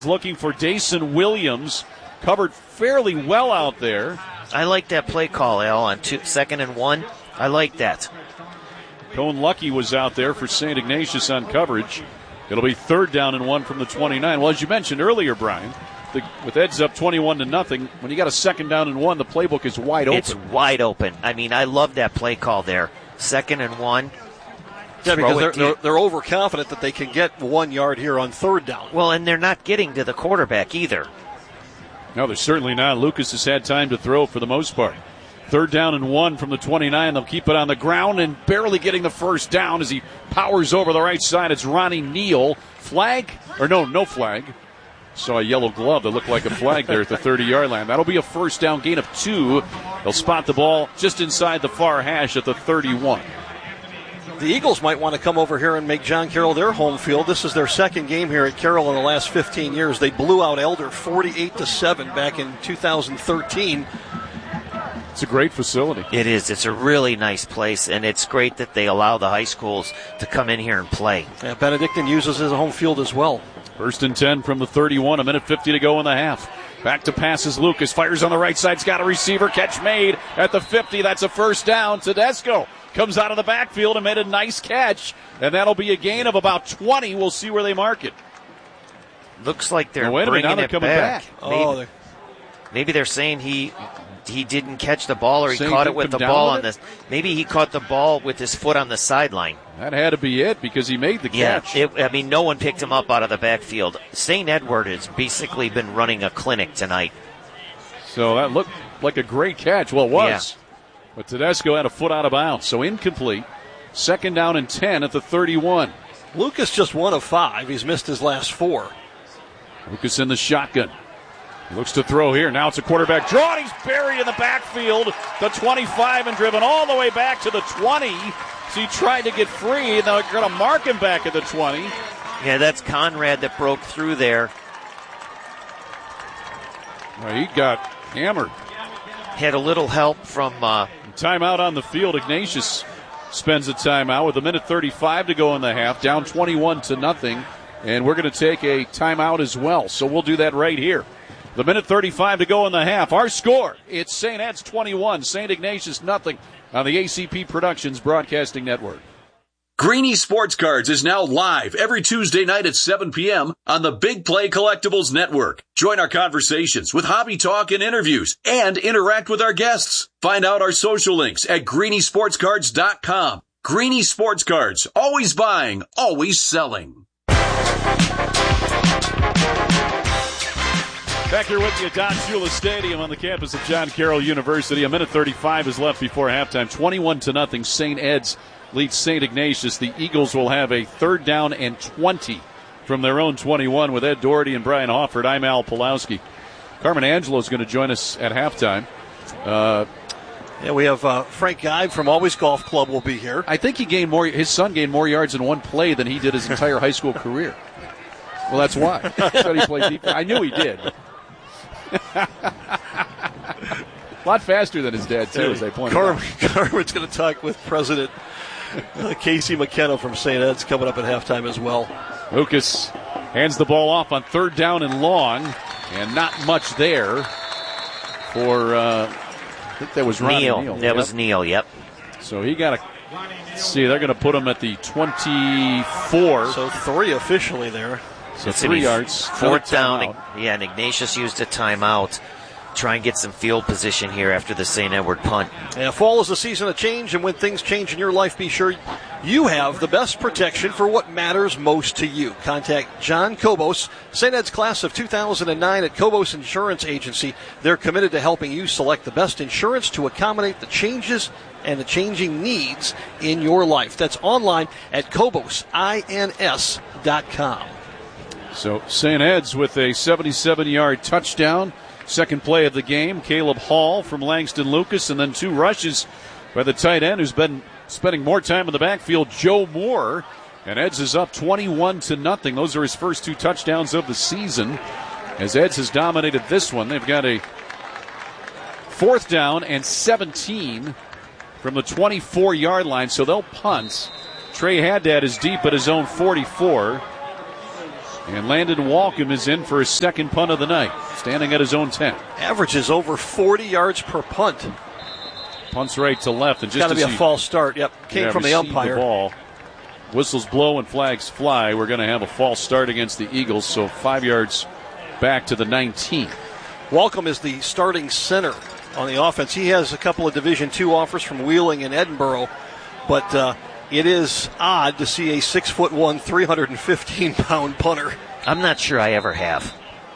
Looking for Dason Williams, covered fairly well out there. I like that play call, Al, on 2nd and 1. I like that. Cone Lucky was out there for St. Ignatius on coverage. It'll be 3rd down and 1 from the 29. Well, as you mentioned earlier, Brian, with Eds up 21-0, when you got a 2nd down and 1, the playbook is wide open. It's wide open. I mean, I love that play call there. 2nd and 1. Yeah, because they're overconfident that they can get 1 yard here on 3rd down. Well, and they're not getting to the quarterback either. No, they're certainly not. Lucas has had time to throw for the most part. 3rd down and 1 from the 29. They'll keep it on the ground and barely getting the first down as he powers over the right side. It's Ronnie Neal. Flag? Or no flag. Saw a yellow glove that looked like a flag there at the 30-yard line. That'll be a first down gain of 2. They'll spot the ball just inside the far hash at the 31. The Eagles might want to come over here and make John Carroll their home field. This is their 2nd game here at Carroll in the last 15 years. They blew out Elder 48-7 back in 2013. It's a great facility. It is. It's a really nice place, and it's great that they allow the high schools to come in here and play. Yeah, Benedictine uses it as a home field as well. 1st and 10 from the 31, 1:50 to go in the half. Back to passes. Lucas fires on the right side. He's got a receiver. Catch made at the 50. That's a first down. Tedesco comes out of the backfield and made a nice catch, and that'll be a gain of about 20. We'll see where they mark it. Looks like they're wait a minute, now bringing they're it coming back. Maybe they're saying he didn't catch the ball, or he saying caught it with the ball on this. Maybe he caught the ball with his foot on the sideline. That had to be it because he made the catch. Yeah, no one picked him up out of the backfield. St. Edward has basically been running a clinic tonight. So that looked like a great catch. Well, it was. Yeah. But Tedesco had a foot out of bounds, so incomplete. 2nd down and 10 at the 31. Lucas just 1 of 5. He's missed his last 4. Lucas in the shotgun. He looks to throw here. Now it's a quarterback draw, and he's buried in the backfield. The 25 and driven all the way back to the 20. So he tried to get free, and they're going to mark him back at the 20. Yeah, that's Conrad that broke through there. Well, he got hammered. Had a little help from... Timeout on the field. Ignatius spends a timeout with 1:35 to go in the half, down 21-0, and we're going to take a timeout as well. So we'll do that right here. 1:35 to go in the half. Our score, it's St. Ed's 21, St. Ignatius 0 on the ACP Productions Broadcasting Network. Greeny Sports Cards is now live every Tuesday night at 7 p.m. on the Big Play Collectibles Network. Join our conversations with hobby talk and interviews and interact with our guests. Find out our social links at greenysportscards.com. Greeny Sports Cards, always buying, always selling. Back here with you at Don Shula Stadium on the campus of John Carroll University. 1:35 is left before halftime. 21-0. St. Ed's leads St. Ignatius. The Eagles will have a 3rd down and 20 from their own 21 with Ed Doherty and Brian Hofford. I'm Al Pulowski. Carmen Angelo is going to join us at halftime. We have Frank Geib from Always Golf Club will be here. I think his son gained more yards in one play than he did his entire high school career. Well, that's why. I thought he played defense. I knew he did. A lot faster than his dad, too, as I pointed out. Carmen's going to talk with President Casey McKenna from St. Ed's coming up at halftime as well. Lucas hands the ball off on 3rd down and long, and not much there for, I think that was Ronnie Neal. That was Neal, yep. So he got see, they're going to put him at the 24. So 3 officially there. So 3 yards. 4th down. Yeah, and Ignatius used a timeout. Try and get some field position here after the St. Edward punt. Yeah, fall is the season of change, and when things change in your life, be sure you have the best protection for what matters most to you. Contact John Kobos, St. Ed's class of 2009 at Kobos Insurance Agency. They're committed to helping you select the best insurance to accommodate the changes and the changing needs in your life. That's online at KobosINS.com. So St. Ed's with a 77-yard touchdown. Second play of the game, Caleb Hall from Langston Lucas, and then 2 rushes by the tight end who's been spending more time in the backfield, Joe Moore. And Ed's is up 21-0. Those are his first 2 touchdowns of the season. As Ed's has dominated this one, they've got a 4th down and 17 from the 24-yard line, so they'll punt. Trey Haddad is deep at his own 44. And Landon Walcom is in for his second punt of the night, standing at his own 10. Averages over 40 yards per punt. Punts right to left. And just got to be a false start. Yep, came from the umpire. The ball. Whistles blow and flags fly. We're going to have a false start against the Eagles, so 5 yards back to the 19. Walcom is the starting center on the offense. He has a couple of Division II offers from Wheeling and Edinboro, but it is odd to see a 6'1", 315-pound punter. I'm not sure I ever have.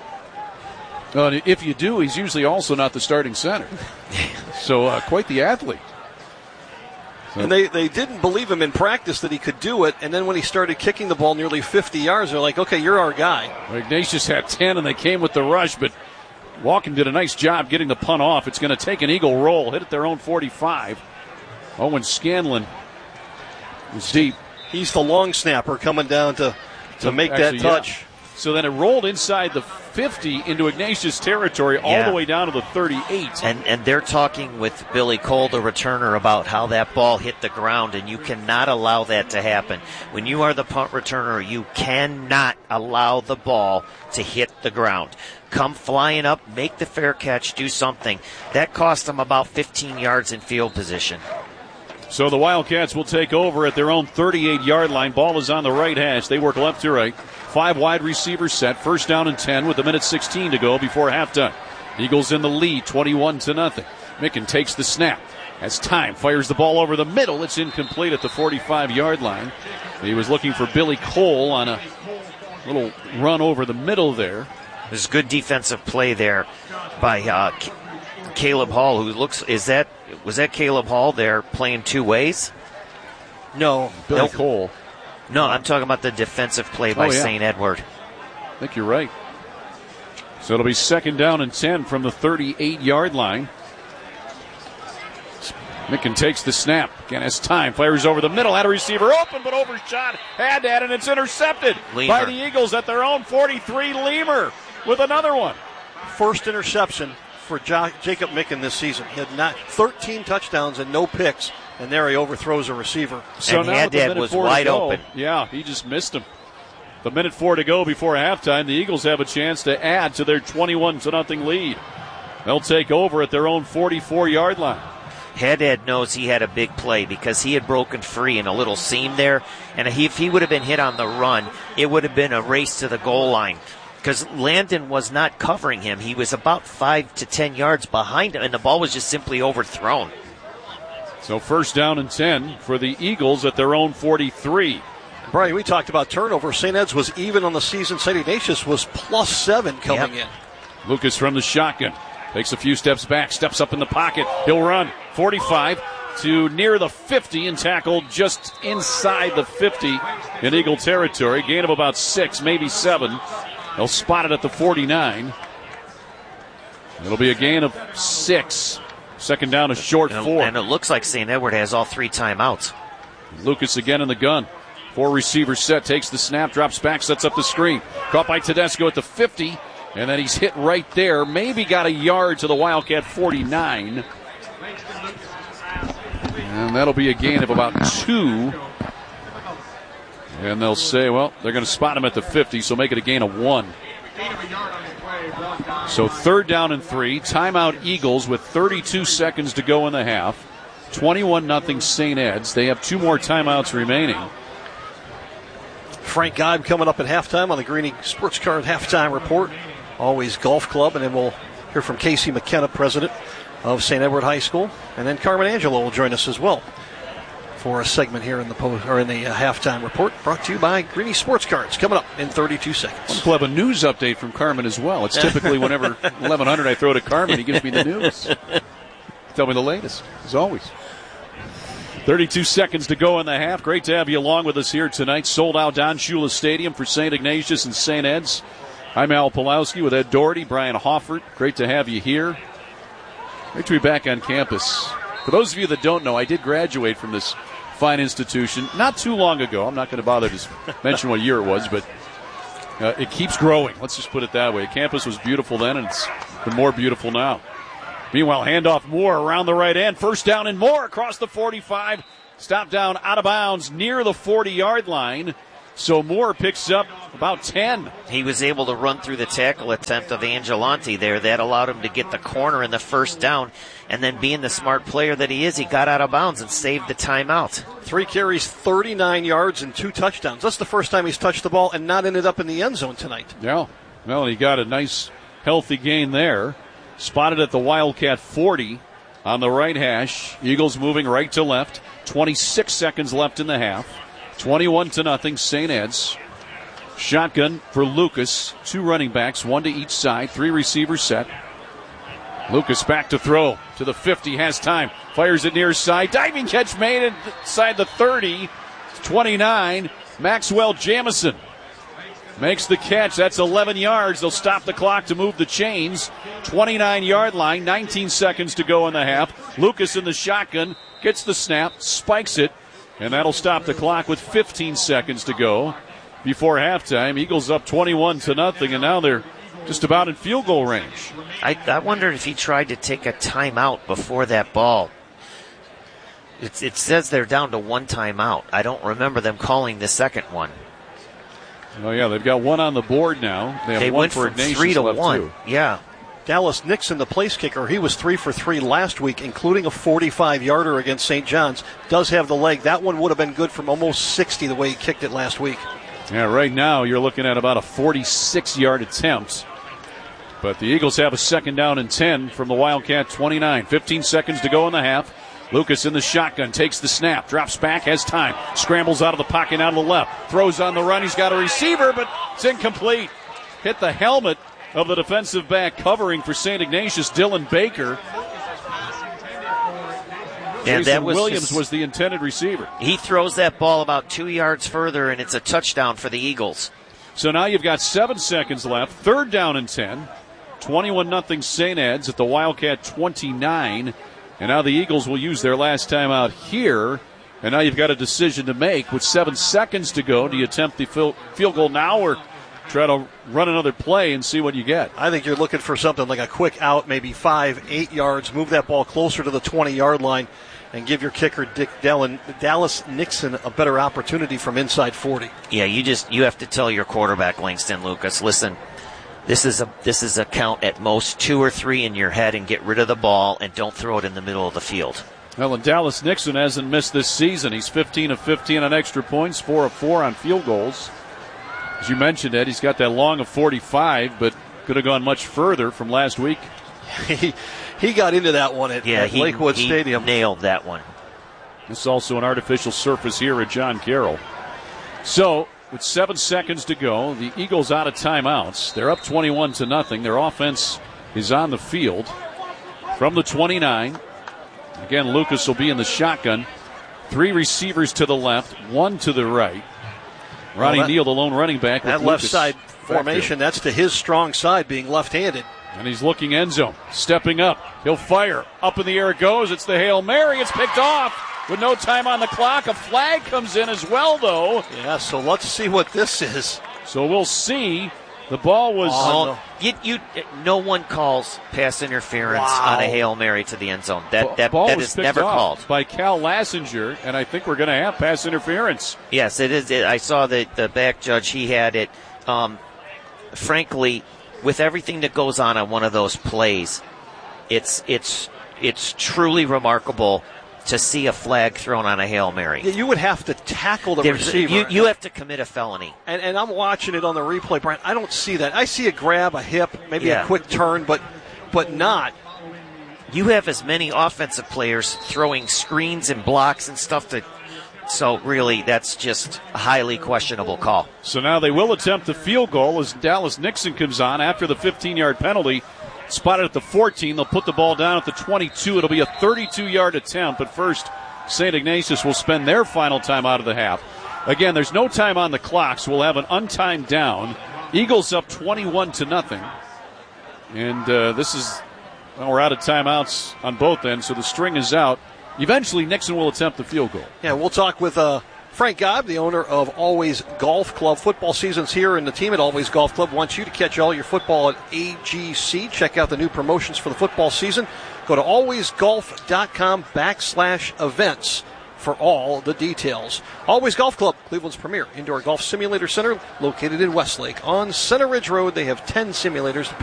If you do, he's usually also not the starting center. So quite the athlete. And they didn't believe him in practice that he could do it, and then when he started kicking the ball nearly 50 yards, they're like, okay, you're our guy. Ignatius had 10, and they came with the rush, but Walken did a nice job getting the punt off. It's going to take an Eagle roll, hit at their own 45. Owen Scanlon is deep. He's the long snapper coming down to make that touch. Yeah. So then it rolled inside the 50 into Ignatius territory all the way down to the 38. And they're talking with Billy Cole, the returner, about how that ball hit the ground, and you cannot allow that to happen. When you are the punt returner, you cannot allow the ball to hit the ground. Come flying up, make the fair catch, do something. That cost them about 15 yards in field position. So the Wildcats will take over at their own 38-yard line. Ball is on the right hash. They work left to right. 5 wide receivers set. First down and 10 with 1:16 to go before halftime. Eagles in the lead, 21-0. Micken takes the snap. Has time. Fires the ball over the middle. It's incomplete at the 45-yard line. He was looking for Billy Cole on a little run over the middle there. There's good defensive play there by Caleb Hall, who looks, was that Caleb Hall there playing two ways? No. Billy Cole. No, I'm talking about the defensive play by St. Edward. I think you're right. So it'll be second down and 10 from the 38-yard line. Micken takes the snap. Again, has time. Fires over the middle. Had a receiver open, but overshot. Had that, and it's intercepted by the Eagles at their own 43. Leamer with another one. First interception for Jacob Micken this season. He had 13 touchdowns and no picks, and there he overthrows a receiver. So and Haddad was wide open. Yeah, he just missed him. The 1:04 to go before halftime. The Eagles have a chance to add to their 21-0 lead. They'll take over at their own 44-yard line. Haddad knows he had a big play because he had broken free in a little seam there, and if he would have been hit on the run, it would have been a race to the goal line. Because Landon was not covering him. He was about 5 to 10 yards behind him, and the ball was just simply overthrown. So first down and 10 for the Eagles at their own 43. Brian, we talked about turnovers. St. Ed's was even on the season. St. Ignatius was +7 coming in. Lucas from the shotgun. Takes a few steps back, steps up in the pocket. He'll run 45 to near the 50 and tackled just inside the 50 in Eagle territory. Gain of about 6, maybe 7. They'll spot it at the 49. It'll be a gain of 6. Second down, a short 4. And it looks like St. Edward has all 3 timeouts. Lucas again in the gun. 4 receivers set, takes the snap, drops back, sets up the screen. Caught by Tedesco at the 50, and then he's hit right there. Maybe got a yard to the Wildcat 49. And that'll be a gain of about 2. And they'll say, well, they're going to spot him at the 50, so make it a gain of 1. So third down and 3. Timeout Eagles with 32 seconds to go in the half. 21-0 St. Ed's. They have 2 more timeouts remaining. Frank Geib coming up at halftime on the Greeny Sports Card Halftime Report. Always Golf Club. And then we'll hear from Casey McKenna, president of St. Edward High School. And then Carmen Angelo will join us as well for a segment here in the halftime report, brought to you by Greeny Sports Cards, coming up in 32 seconds. We'll have a news update from Carmen as well. It's typically whenever 1100 I throw to Carmen, he gives me the news. Tell me the latest, as always. 32 seconds to go in the half. Great to have you along with us here tonight. Sold out Don Shula Stadium for St. Ignatius and St. Ed's. I'm Al Pulowski with Ed Doherty, Brian Hoffert. Great to have you here. Great to be back on campus. For those of you that don't know, I did graduate from this fine institution not too long ago. I'm not going to bother to mention what year it was, but it keeps growing. Let's just put it that way. Campus was beautiful then, and it's been more beautiful now. Meanwhile, handoff Moore around the right end. First down and more across the 45. Stop down out of bounds near the 40-yard line. So Moore picks up about 10. He was able to run through the tackle attempt of Angelanti there. That allowed him to get the corner in the first down. And then being the smart player that he is, he got out of bounds and saved the timeout. 3 carries, 39 yards, and 2 touchdowns. That's the first time he's touched the ball and not ended up in the end zone tonight. Yeah. Well, he got a nice, healthy gain there. Spotted at the Wildcat 40 on the right hash. Eagles moving right to left. 26 seconds left in the half. 21-0, St. Ed's. Shotgun for Lucas. 2 running backs, 1 to each side. 3 receivers set. Lucas back to throw to the 50. Has time. Fires it near side. Diving catch made inside the 30. 29. Maxwell Jamison makes the catch. That's 11 yards. They'll stop the clock to move the chains. 29-yard line. 19 seconds to go in the half. Lucas in the shotgun. Gets the snap. Spikes it. And that'll stop the clock with 15 seconds to go before halftime. Eagles up 21-0, and now they're just about in field goal range. I wondered if he tried to take a timeout before that ball. It says they're down to 1 timeout. I don't remember them calling the second one. Oh, yeah, they've got 1 on the board now. They one went for from Ignatius 3 to left 1. Too. Yeah. Dallas Nixon, the place kicker, he was 3 for 3 last week, including a 45-yarder against St. John's. Does have the leg. That one would have been good from almost 60 the way he kicked it last week. Yeah, right now you're looking at about a 46-yard attempt. But the Eagles have a 2nd down and 10 from the Wildcat 29. 15 seconds to go in the half. Lucas in the shotgun, takes the snap, drops back, has time, scrambles out of the pocket out of the left, throws on the run. He's got a receiver, but it's incomplete. Hit the helmet of the defensive back covering for St. Ignatius, Dylan Baker. And Jason that was Williams was the intended receiver. He throws that ball about 2 yards further, and it's a touchdown for the Eagles. So now you've got 7 seconds left. 3rd down and 10. 21-0 St. Ed's at the Wildcat 29. And now the Eagles will use their last time out here. And now you've got a decision to make with 7 seconds to go. Do you attempt the field goal now or try to run another play and see what you get? I think you're looking for something like a quick out, maybe 5-8 yards, move that ball closer to the 20-yard line, and give your kicker, Dallas Nixon, a better opportunity from inside 40. Yeah, you have to tell your quarterback, Langston Lucas, listen, this is a count at most 2 or 3 in your head, and get rid of the ball and don't throw it in the middle of the field. Well, and Dallas Nixon hasn't missed this season. He's 15 of 15 on extra points, 4 of 4 on field goals. As you mentioned, Ed, he's got that long of 45, but could have gone much further from last week. He got into that one at Lakewood Stadium. He nailed that one. This is also an artificial surface here at John Carroll. So, with 7 seconds to go, the Eagles out of timeouts. They're up 21-0. Their offense is on the field from the 29. Again, Lucas will be in the shotgun. 3 receivers to the left, 1 to the right. Ronnie Neal, the lone running back. That left side formation, that's to his strong side, being left-handed. And he's looking end zone, stepping up. He'll fire. Up in the air it goes. It's the Hail Mary. It's picked off with no time on the clock. A flag comes in as well, though. Yeah, so let's see what this is. So we'll see. The ball was... no one calls pass interference on a Hail Mary to the end zone. That is never called. By Cal Lassinger, and I think we're going to have pass interference. Yes, it is. I saw the back judge. He had it. Frankly, with everything that goes on one of those plays, it's truly remarkable to see a flag thrown on a Hail Mary. Yeah, you would have to tackle the receiver. You have to commit a felony. And I'm watching it on the replay, Brian. I don't see that. I see a grab, a hip, maybe a quick turn, but not. You have as many offensive players throwing screens and blocks and stuff so really that's just a highly questionable call. So now they will attempt the field goal as Dallas Nixon comes on after the 15-yard penalty. Spotted at the 14. They'll put the ball down at the 22. It'll be a 32-yard attempt. But first, St. Ignatius will spend their final time out of the half. Again, there's no time on the clock, so we'll have an untimed down. Eagles up 21-0. And we're out of timeouts on both ends, so the string is out. Eventually, Nixon will attempt the field goal. Yeah, we'll talk with Frank Gobb, the owner of Always Golf Club. Football season's here, and the team at Always Golf Club wants you to catch all your football at AGC. Check out the new promotions for the football season. Go to alwaysgolf.com/events for all the details. Always Golf Club, Cleveland's premier indoor golf simulator center, located in Westlake. On Center Ridge Road, they have 10 simulators to pick